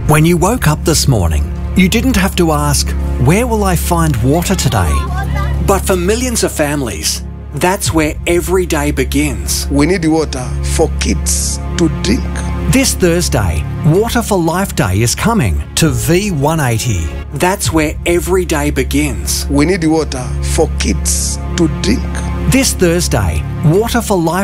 When you woke up this morning, you didn't have to ask, where will I find water today? But for millions of families, that's where every day begins. We need water for kids to drink. This Thursday, Water for Life Day is coming to V180. That's where every day begins. We need water for kids to drink. This Thursday, Water for Life